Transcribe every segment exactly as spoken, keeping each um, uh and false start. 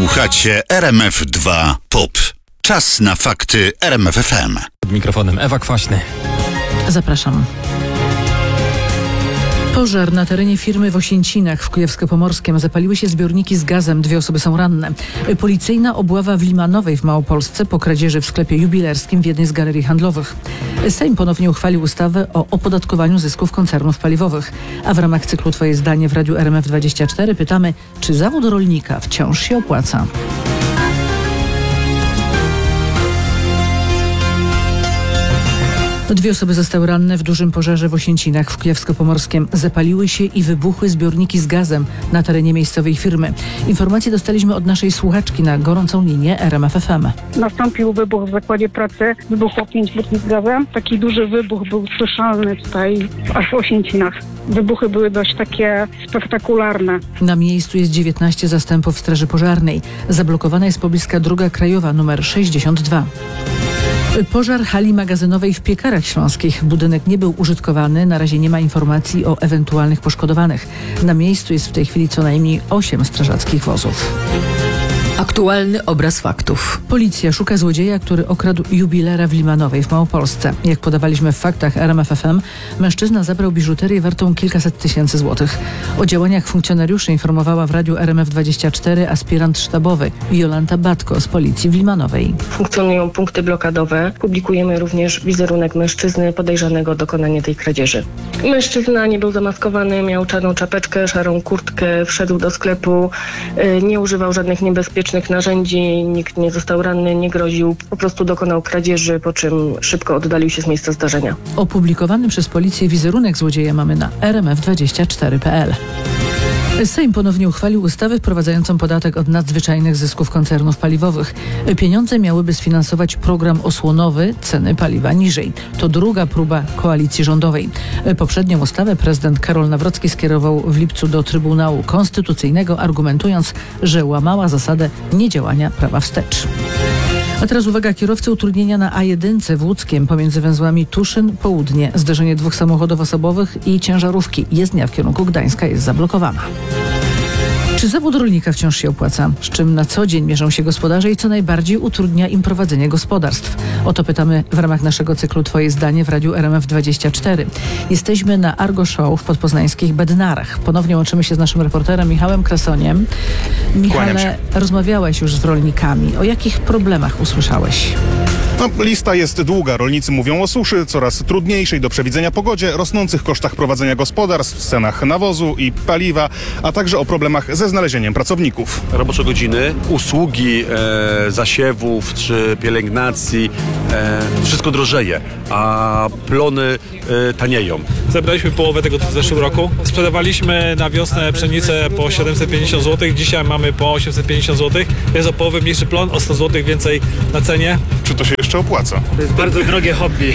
Słuchacie R M F dwa Pop. Czas na fakty R M F F M. Pod mikrofonem Ewa Kwaśny. Zapraszam. Pożar na terenie firmy w Osięcinach w Kujawsko-Pomorskiem. Zapaliły się zbiorniki z gazem. Dwie osoby są ranne. Policyjna obława w Limanowej w Małopolsce po kradzieży w sklepie jubilerskim w jednej z galerii handlowych. Sejm ponownie uchwalił ustawę o opodatkowaniu zysków koncernów paliwowych. A w ramach cyklu Twoje zdanie w Radiu R M F dwadzieścia cztery pytamy, czy zawód rolnika wciąż się opłaca? Dwie osoby zostały ranne w dużym pożarze w Osięcinach w Kujawsko-Pomorskiem. Zapaliły się i wybuchły zbiorniki z gazem na terenie miejscowej firmy. Informacje dostaliśmy od naszej słuchaczki na gorącą linię R M F F M. Nastąpił wybuch w zakładzie pracy. Wybuchło pięć butli z gazem. Taki duży wybuch był słyszalny tutaj aż w Osięcinach. Wybuchy były dość takie spektakularne. Na miejscu jest dziewiętnaście zastępów Straży Pożarnej. Zablokowana jest pobliska droga krajowa numer sześćdziesiąt dwa. Pożar hali magazynowej w Piekarach Śląskich. Budynek nie był użytkowany. Na razie nie ma informacji o ewentualnych poszkodowanych. Na miejscu jest w tej chwili co najmniej osiem strażackich wozów. Aktualny obraz faktów. Policja szuka złodzieja, który okradł jubilera w Limanowej w Małopolsce. Jak podawaliśmy w faktach R M F F M, mężczyzna zabrał biżuterię wartą kilkaset tysięcy złotych. O działaniach funkcjonariuszy informowała w radiu R M F dwadzieścia cztery aspirant sztabowy Jolanta Batko z policji w Limanowej. Funkcjonują punkty blokadowe. Publikujemy również wizerunek mężczyzny podejrzanego o dokonanie tej kradzieży. Mężczyzna nie był zamaskowany, miał czarną czapeczkę, szarą kurtkę, wszedł do sklepu, nie używał żadnych niebezpiecznych narzędzi, nikt nie został ranny, nie groził, po prostu dokonał kradzieży, po czym szybko oddalił się z miejsca zdarzenia. Opublikowany przez policję wizerunek złodzieja mamy na R M F dwadzieścia cztery kropka P L. Sejm ponownie uchwalił ustawę wprowadzającą podatek od nadzwyczajnych zysków koncernów paliwowych. Pieniądze miałyby sfinansować program osłonowy ceny paliwa niżej. To druga próba koalicji rządowej. Poprzednią ustawę prezydent Karol Nawrocki skierował w lipcu do Trybunału Konstytucyjnego, argumentując, że łamała zasadę niedziałania prawa wstecz. A teraz uwaga, kierowcy utrudnienia na A jeden w Łódzkiem pomiędzy węzłami Tuszyn Południe. Zderzenie dwóch samochodów osobowych i ciężarówki. Jezdnia w kierunku Gdańska jest zablokowana. Czy zawód rolnika wciąż się opłaca? Z czym na co dzień mierzą się gospodarze i co najbardziej utrudnia im prowadzenie gospodarstw? O to pytamy w ramach naszego cyklu Twoje zdanie w Radiu R M F dwadzieścia cztery. Jesteśmy na Argo Show w podpoznańskich Bednarach. Ponownie łączymy się z naszym reporterem Michałem Krasoniem. Michale, rozmawiałeś już z rolnikami. O jakich problemach usłyszałeś? No, lista jest długa. Rolnicy mówią o suszy, coraz trudniejszej do przewidzenia pogodzie, rosnących kosztach prowadzenia gospodarstw, cenach nawozu i paliwa, a także o problemach ze znalezieniem pracowników. Robocze godziny, usługi e, zasiewów czy pielęgnacji, e, wszystko drożeje, a plony e, tanieją. Zebraliśmy połowę tego w zeszłym roku. Sprzedawaliśmy na wiosnę pszenicę po siedemset pięćdziesiąt złotych, dzisiaj mamy po osiemset pięćdziesiąt złotych. Jest o połowę mniejszy plon, o sto złotych więcej na cenie. Czy to się jeszcze opłaca? To jest bardzo drogie hobby.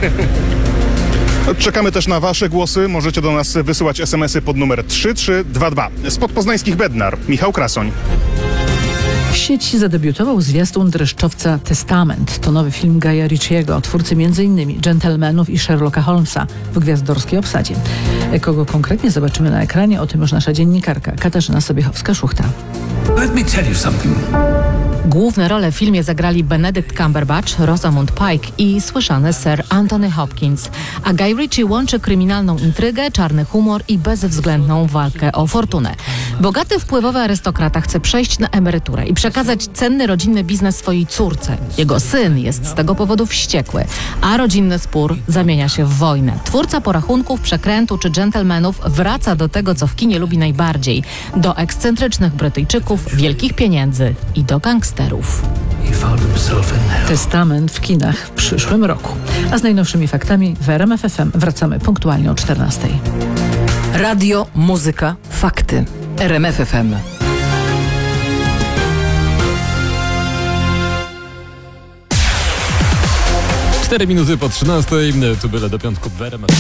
Czekamy też na Wasze głosy. Możecie do nas wysyłać es em esy pod numer trzy trzy dwa dwa. Z podpoznańskich Bednar, Michał Krasoń. W sieci zadebiutował zwiastun dreszczowca Testament. To nowy film Guya Ritchiego, twórcy między innymi Gentlemanów i Sherlocka Holmesa w gwiazdorskiej obsadzie. Kogo konkretnie zobaczymy na ekranie, o tym już nasza dziennikarka Katarzyna Sobiechowska-Szuchta. Let me tell you something. Główne role w filmie zagrali Benedict Cumberbatch, Rosamund Pike i słyszany Sir Anthony Hopkins. A Guy Ritchie łączy kryminalną intrygę, czarny humor i bezwzględną walkę o fortunę. Bogaty, wpływowy arystokrata chce przejść na emeryturę i przekazać cenny rodzinny biznes swojej córce. Jego syn jest z tego powodu wściekły, a rodzinny spór zamienia się w wojnę. Twórca porachunków, przekrętu czy dżentelmenów wraca do tego, co w kinie lubi najbardziej. Do ekscentrycznych Brytyjczyków, wielkich pieniędzy i do gangsterów. Testament w kinach w przyszłym roku. A z najnowszymi faktami w R M F F M wracamy punktualnie o czternastej. Radio, muzyka, fakty. R M F F M. Cztery minuty po trzynastej. Tu byle do piątku w R M F.